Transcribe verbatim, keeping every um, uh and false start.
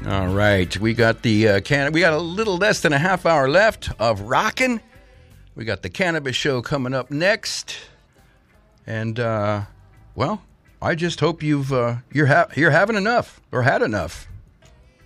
All right, we got the uh, can. We got a little less than a half hour left of rocking. We got the Cannabis Show coming up next, and uh, well, I just hope you've uh, you're ha- you're having enough or had enough.